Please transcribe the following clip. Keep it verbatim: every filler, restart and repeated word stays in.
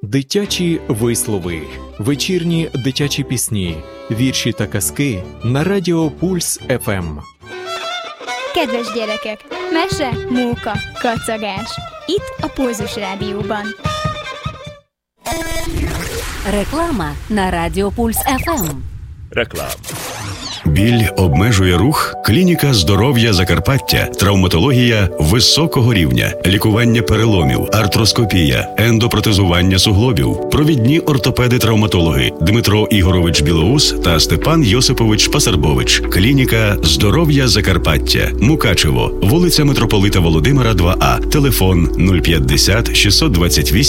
Дитячі вислови, вечірні дитячі пісні, вірші та казки на Радіо Пульс еф ем. Kedves gyerekek, mese, móka, kacagás. Itt a Pulzus Rádióban. Реклама на Радіо Пульс еф ем. Реклама. Біль обмежує рух? Клініка здоров'я Закарпаття. Травматологія високого рівня. Лікування переломів, артроскопія, ендопротезування суглобів. Провідні ортопеди-травматологи Дмитро Ігорович Білоус та Степан Йосипович Пасарбович. Клініка здоров'я Закарпаття. Мукачево. Вулиця Митрополита Володимира, два А. Телефон нуль п'ятдесят шістсот двадцять вісім